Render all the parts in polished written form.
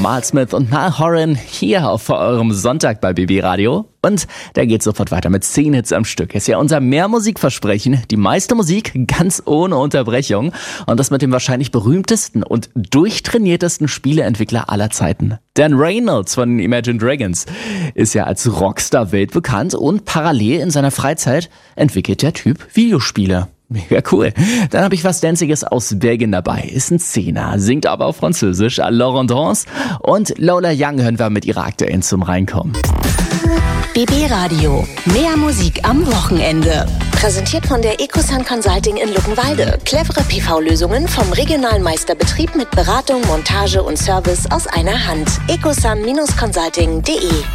Jamal Smith und Niall Horan hier auf eurem Sonntag bei BB Radio. Und der geht sofort weiter mit 10 Hits am Stück. Ist ja unser Mehrmusikversprechen. Die meiste Musik ganz ohne Unterbrechung. Und das mit dem wahrscheinlich berühmtesten und durchtrainiertesten Spieleentwickler aller Zeiten. Dan Reynolds von Imagine Dragons ist ja als Rockstar weltbekannt und parallel in seiner Freizeit entwickelt der Typ Videospiele. Mega cool. Dann habe ich was Danziges aus Belgien dabei. Ist ein Zehner, singt aber auf Französisch. Laurent Dance und Lola Young hören wir mit ihrer aktuellen zum Reinkommen. BB Radio. Mehr Musik am Wochenende. Präsentiert von der Ecosun Consulting in Luckenwalde. Clevere PV-Lösungen vom regionalen Meisterbetrieb mit Beratung, Montage und Service aus einer Hand. ecosun-consulting.de.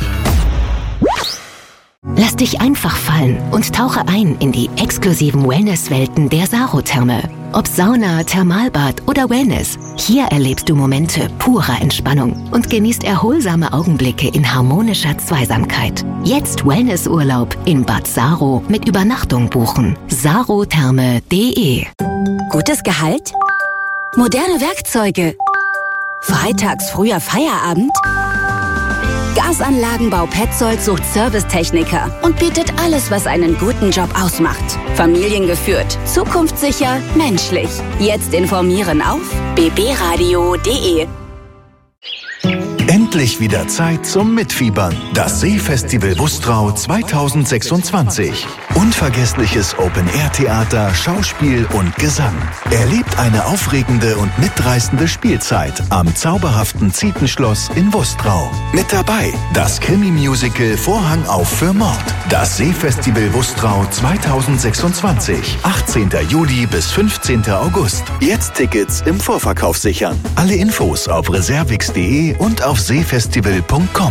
Lass dich einfach fallen und tauche ein in die exklusiven Wellness-Welten der Saro-Therme. Ob Sauna, Thermalbad oder Wellness, hier erlebst du Momente purer Entspannung und genießt erholsame Augenblicke in harmonischer Zweisamkeit. Jetzt Wellnessurlaub in Bad Saro mit Übernachtung buchen. sarotherme.de. Gutes Gehalt? Moderne Werkzeuge? Freitags früher Feierabend? Gasanlagenbau Petzold sucht Servicetechniker und bietet alles, was einen guten Job ausmacht. Familiengeführt, zukunftssicher, menschlich. Jetzt informieren auf bbradio.de. Endlich wieder Zeit zum Mitfiebern. Das Seefestival Wustrau 2026. Unvergessliches Open-Air-Theater, Schauspiel und Gesang. Erlebt eine aufregende und mitreißende Spielzeit am zauberhaften Zietenschloss in Wustrau. Mit dabei das Krimi-Musical Vorhang auf für Mord. Das Seefestival Wustrau 2026. 18. Juli bis 15. August. Jetzt Tickets im Vorverkauf sichern. Alle Infos auf reservix.de und auf seefestival.com.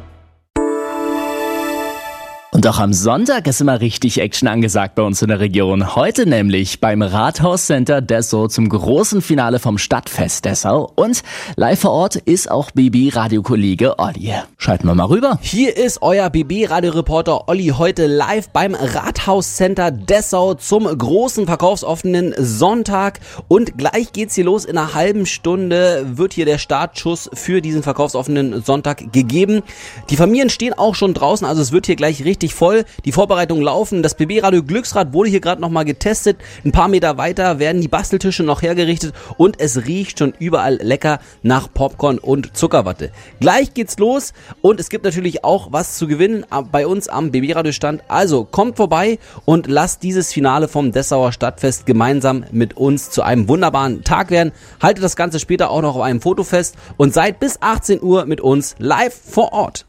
Und auch am Sonntag ist immer richtig Action angesagt bei uns in der Region. Heute nämlich beim Rathaus-Center Dessau zum großen Finale vom Stadtfest Dessau. Und live vor Ort ist auch BB-Radio-Kollege Olli. Schalten wir mal rüber. Hier ist euer BB-Radio-Reporter Olli heute live beim Rathaus-Center Dessau zum großen verkaufsoffenen Sonntag. Und gleich geht's hier los. In einer halben Stunde wird hier der Startschuss für diesen verkaufsoffenen Sonntag gegeben. Die Familien stehen auch schon draußen, also es wird hier gleich richtig voll. Die Vorbereitungen laufen. Das BB-Radio Glücksrad wurde hier gerade nochmal getestet. Ein paar Meter weiter werden die Basteltische noch hergerichtet und es riecht schon überall lecker nach Popcorn und Zuckerwatte. Gleich geht's los und es gibt natürlich auch was zu gewinnen bei uns am BB-Radio-Stand. Also kommt vorbei und lasst dieses Finale vom Dessauer Stadtfest gemeinsam mit uns zu einem wunderbaren Tag werden. Haltet das Ganze später auch noch auf einem Foto fest und seid bis 18 Uhr mit uns live vor Ort.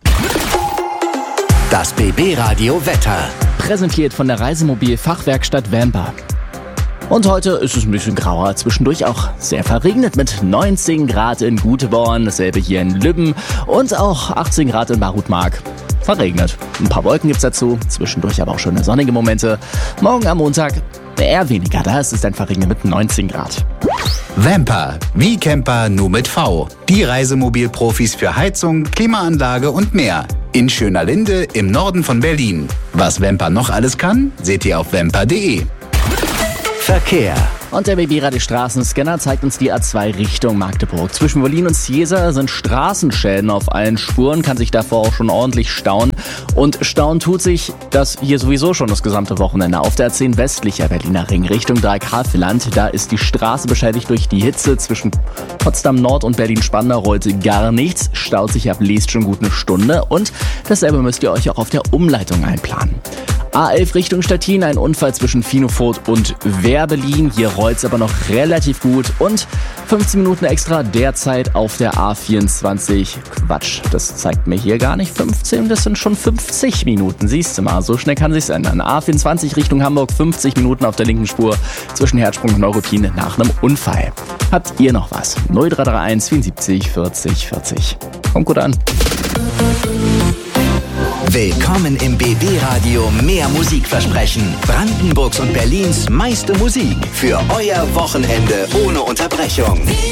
Das BB-Radio Wetter. Präsentiert von der Reisemobil-Fachwerkstatt Vamper. Und heute ist es ein bisschen grauer, zwischendurch auch sehr verregnet mit 19 Grad in Guteborn, dasselbe hier in Lübben und auch 18 Grad in Barutmark. Verregnet. Ein paar Wolken gibt's dazu, zwischendurch aber auch schöne sonnige Momente. Morgen am Montag eher weniger, da ist es dann verregnet mit 19 Grad. Vamper, wie Camper nur mit V. Die Reisemobilprofis für Heizung, Klimaanlage und mehr. In Schönerlinde im Norden von Berlin. Was Vamper noch alles kann, seht ihr auf vamper.de. Verkehr. Und der BB-Radio-Straßenscanner zeigt uns die A2 Richtung Magdeburg. Zwischen Berlin und Ciesa sind Straßenschäden auf allen Spuren, kann sich davor auch schon ordentlich stauen. Und stauen tut sich das hier sowieso schon das gesamte Wochenende. Auf der A10 westlicher Berliner Ring Richtung Dreieck-Havelland, da ist die Straße beschädigt durch die Hitze. Zwischen Potsdam Nord und Berlin-Spandau rollt gar nichts, staut sich ab Liest schon gut eine Stunde. Und dasselbe müsst ihr euch auch auf der Umleitung einplanen. A11 Richtung Stettin, ein Unfall zwischen Finofurt und Werbelin. Hier rollt's aber noch relativ gut. Und 15 Minuten extra derzeit auf der A24. Quatsch, das zeigt mir hier gar nicht 15, das sind schon 50 Minuten. Siehst du mal, so schnell kann sich's ändern. A24 Richtung Hamburg, 50 Minuten auf der linken Spur zwischen Herzsprung und Neuruppin nach einem Unfall. Habt ihr noch was? 0331 74 40 40. Kommt gut an. Willkommen im BB-Radio Mehr Musikversprechen. Brandenburgs und Berlins meiste Musik für euer Wochenende ohne Unterbrechung.